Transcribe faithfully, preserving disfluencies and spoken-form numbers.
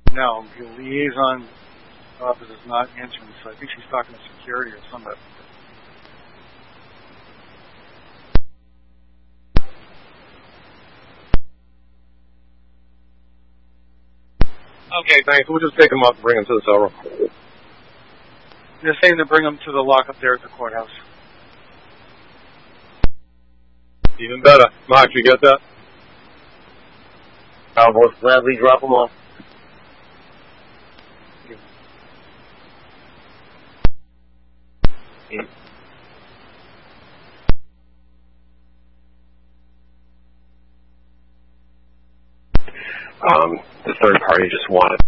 No, the liaison office is not answering, so I think she's talking to security or somebody. Okay, thanks. We'll just pick him up and bring him to the cell room. They're saying to bring him to the lockup there at the courthouse. Even better. Mark, you get that? I'll most gladly drop him off. Yeah. Um, the third party just wanted